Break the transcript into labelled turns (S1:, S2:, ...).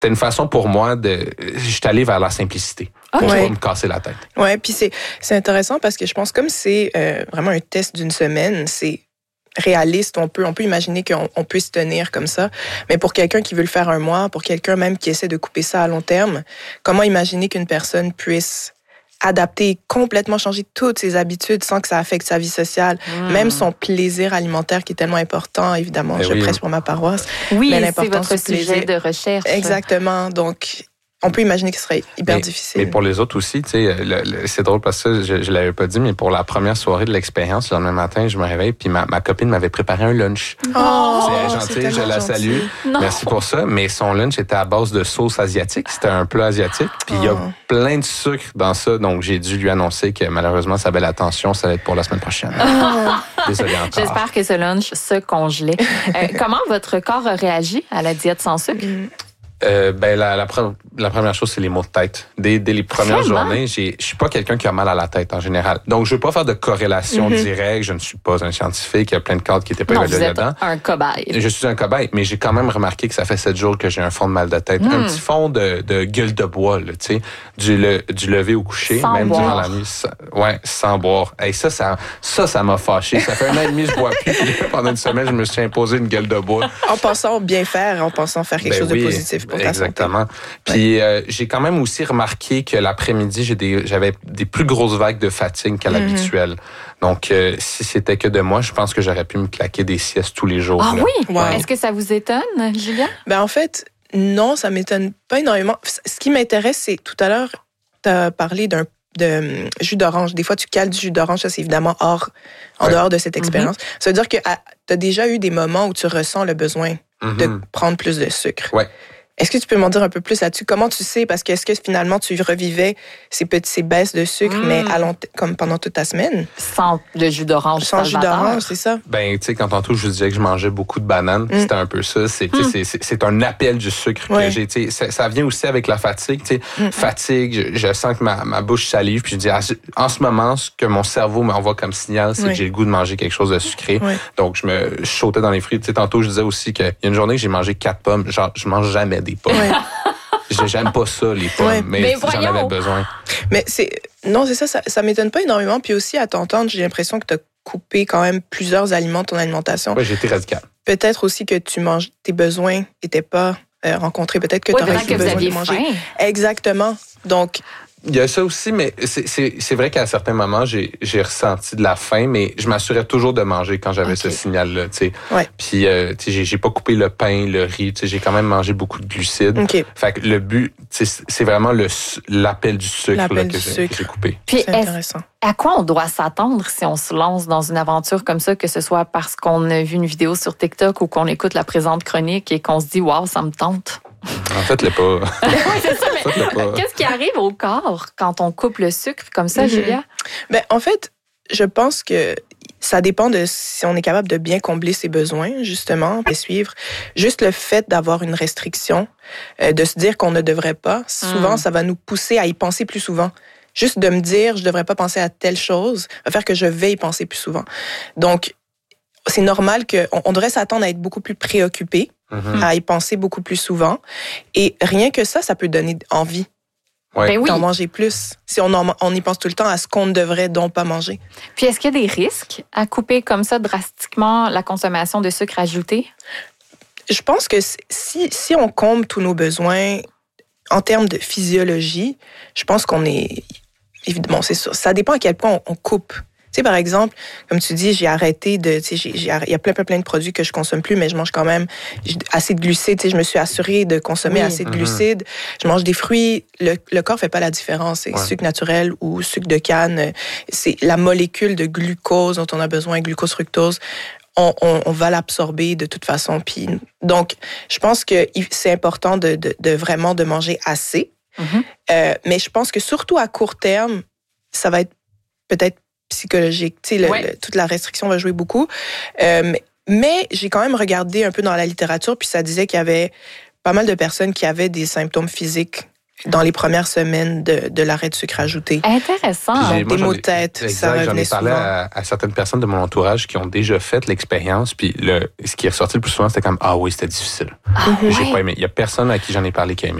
S1: c'était une façon pour moi je suis allé vers la simplicité pour pas me casser la tête.
S2: Ouais, puis c'est intéressant parce que je pense comme c'est vraiment un test d'une semaine, c'est réaliste, on peut imaginer qu'on peut se tenir comme ça, mais pour quelqu'un qui veut le faire un mois, pour quelqu'un même qui essaie de couper ça à long terme, comment imaginer qu'une personne puisse adapter, complètement changer toutes ses habitudes sans que ça affecte sa vie sociale, même son plaisir alimentaire qui est tellement important, évidemment, je prêche pour ma paroisse.
S3: Oui, mais c'est votre sujet de recherche.
S2: Exactement, donc on peut imaginer que ce serait hyper difficile.
S1: Mais pour les autres aussi, tu sais, c'est drôle parce que je l'avais pas dit, mais pour la première soirée de l'expérience, le lendemain matin, je me réveille, puis ma copine m'avait préparé un lunch. C'est gentil, je la salue. Merci pour ça. Mais son lunch était à base de sauce asiatique. C'était un plat asiatique. Puis il y a plein de sucre dans ça. Donc, j'ai dû lui annoncer que malheureusement, sa belle attention, ça va être pour la semaine prochaine. Désolé encore.
S3: J'espère que ce lunch se congelait. Comment votre corps a réagi à la diète sans sucre?
S1: La première chose, c'est les maux de tête. Dès les premières journées, je suis pas quelqu'un qui a mal à la tête en général. Donc, je veux pas faire de corrélation directe. Je ne suis pas un scientifique. Il y a plein de cadres qui étaient pas évalués là-dedans.
S3: Vous êtes un cobaye.
S1: Je suis un cobaye, mais j'ai quand même remarqué que ça fait 7 jours que j'ai un fond de mal de tête. Un petit fond de gueule de bois, là, tu sais, du lever au coucher,
S3: sans
S1: même
S3: boire.
S1: durant la nuit. Sans boire. Hey, ça m'a fâché. Ça fait 1 an et demi, je bois plus. Pendant une semaine, je me suis imposé une gueule de bois.
S2: En pensant bien faire, en pensant faire quelque chose de positif pour ta santé.
S1: Exactement. Puis j'ai quand même aussi remarqué que l'après-midi, j'avais des plus grosses vagues de fatigue qu'à l'habituel. Donc, si c'était que de moi, je pense que j'aurais pu me claquer des siestes tous les jours.
S3: Ah là. Oui? Ouais. Est-ce que ça vous étonne, Julia?
S2: En fait, non, ça m'étonne pas énormément. Ce qui m'intéresse, c'est tout à l'heure, tu as parlé de jus d'orange. Des fois, tu cales du jus d'orange, ça, c'est évidemment en dehors de cette expérience. Ça veut dire que tu as déjà eu des moments où tu ressens le besoin de prendre plus de sucre.
S1: Ouais.
S2: Est-ce que tu peux m'en dire un peu plus là-dessus? Comment tu sais? Parce que est-ce que finalement tu revivais ces baisses de sucre, mais comme pendant toute ta semaine?
S3: Sans le jus d'orange.
S2: Sans jus d'orange, c'est ça?
S1: Tu sais, quand tantôt je vous disais que je mangeais beaucoup de bananes, c'était un peu ça. C'est un appel du sucre que j'ai. Ça vient aussi avec la fatigue. Fatigue, je sens que ma bouche salive, puis je dis, en ce moment, ce que mon cerveau m'envoie comme signal, c'est que j'ai le goût de manger quelque chose de sucré. Donc, je sautais dans les fruits. Tantôt, je disais aussi qu'il y a une journée que j'ai mangé 4 pommes. Genre, je mange jamais des pommes. J'aime pas ça, les pommes, mais j'en avais besoin.
S2: Mais c'est ça m'étonne pas énormément. Puis aussi, à t'entendre, j'ai l'impression que tu as coupé quand même plusieurs aliments de ton alimentation.
S1: Oui, j'ai été radical.
S2: Peut-être aussi que tes besoins n'étaient pas rencontrés. Peut-être que tu aurais eu besoin de manger.
S3: Faim.
S2: Exactement. Donc,
S1: il y a ça aussi, mais c'est vrai qu'à certains moments, j'ai ressenti de la faim, mais je m'assurais toujours de manger quand j'avais ce signal-là, tu sais.
S2: Ouais.
S1: Puis, tu sais, j'ai pas coupé le pain, le riz, tu sais, j'ai quand même mangé beaucoup de glucides.
S2: Okay.
S1: Fait que le but, c'est vraiment l'appel du sucre que j'ai coupé.
S3: Puis,
S2: c'est intéressant.
S3: À quoi on doit s'attendre si on se lance dans une aventure comme ça, que ce soit parce qu'on a vu une vidéo sur TikTok ou qu'on écoute la présente chronique et qu'on se dit « Wow, ça me tente ».
S1: En fait, le pas.
S3: Oui, c'est ça, mais qu'est-ce qui arrive au corps quand on coupe le sucre comme ça, Julia?
S2: En fait, je pense que ça dépend de si on est capable de bien combler ses besoins, justement, et suivre. Juste le fait d'avoir une restriction, de se dire qu'on ne devrait pas, souvent, ça va nous pousser à y penser plus souvent. Juste de me dire, je ne devrais pas penser à telle chose, va faire que je vais y penser plus souvent. Donc, c'est normal qu'on devrait s'attendre à être beaucoup plus préoccupé, à y penser beaucoup plus souvent. Et rien que ça peut donner envie d'en manger plus. Si on y pense tout le temps à ce qu'on ne devrait donc pas manger.
S3: Puis, est-ce qu'il y a des risques à couper comme ça drastiquement la consommation de sucre ajouté?
S2: Je pense que si on comble tous nos besoins en termes de physiologie, je pense qu'on est... Évidemment, c'est sûr. Ça dépend à quel point on coupe. Tu sais, par exemple, comme tu dis, j'ai arrêté il y a plein de produits que je consomme plus, mais je mange quand même assez de glucides. Tu sais, je me suis assurée de consommer assez de glucides. Je mange des fruits. Le corps fait pas la différence. C'est sucre naturel ou sucre de canne. C'est la molécule de glucose dont on a besoin, glucose, fructose. On va l'absorber de toute façon. Puis, donc, je pense que c'est important de vraiment de manger assez. Mais je pense que surtout à court terme, ça va être peut-être psychologique. Tu sais, toute la restriction va jouer beaucoup. Mais j'ai quand même regardé un peu dans la littérature, puis ça disait qu'il y avait pas mal de personnes qui avaient des symptômes physiques dans les premières semaines de l'arrêt de sucre ajouté.
S3: Intéressant.
S2: Donc, des maux de tête, ça revenait
S1: j'en ai parlé
S2: souvent.
S1: à certaines personnes de mon entourage qui ont déjà fait l'expérience, puis ce qui est ressorti le plus souvent, c'était comme « Ah oui, c'était difficile. J'ai pas aimé. » Il y a personne à qui j'en ai parlé qui a aimé